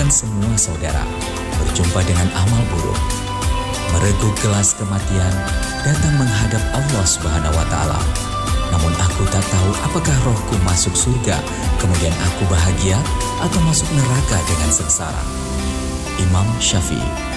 menyerahkan semua saudara, berjumpa dengan amal buruk. Mereguk gelas kematian, datang menghadap Allah Subhanahu wa Ta'ala. Namun aku tak tahu apakah rohku masuk surga, kemudian aku bahagia, atau masuk neraka dengan sengsara. Imam Syafi'i.